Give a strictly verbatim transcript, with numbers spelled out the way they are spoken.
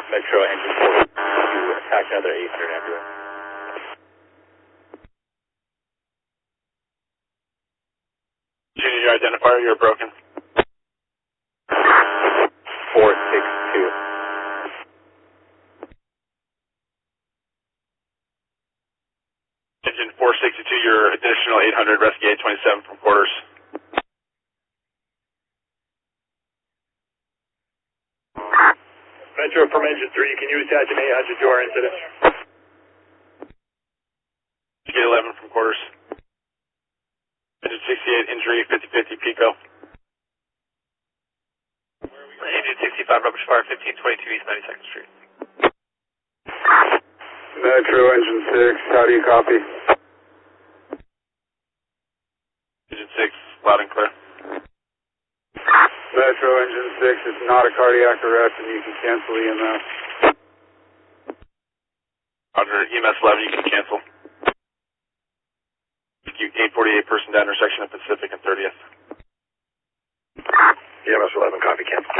Metro engine four to attack another eight hundred ambulance. Junior, your identifier, you're broken. four six two. Engine four sixty-two, your additional eight hundred, rescue eight twenty-seven from quarters. Metro from engine three, can you attach an eight hundred to our incident? Rescue eleven from quarters. Engine sixty-eight, injury, fifty fifty, Pico. Engine sixty-five, rubber fire, fifteen twenty-two East ninety-second Street. Metro engine six, how do you copy? Engine six, loud and clear. Metro engine six, it's not a cardiac arrest and you can cancel E M S. Roger, E M S eleven, you can cancel. eight forty-eight, person down intersection of Pacific and thirtieth. E M S eleven, copy, cancel.